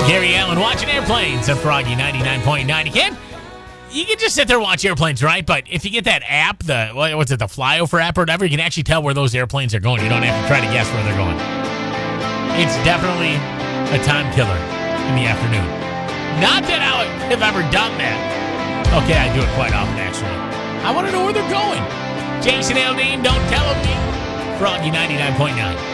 Gary Allen watching airplanes at Froggy 99.9. You can just sit there and watch airplanes, right? But if you get that app, the Flyover app or whatever, you can actually tell where those airplanes are going. You don't have to try to guess where they're going. It's definitely a time killer in the afternoon. Not that I have ever done that. Okay, I do it quite often, actually. I want to know where they're going. Jason Aldean, don't tell them me. Froggy 99.9.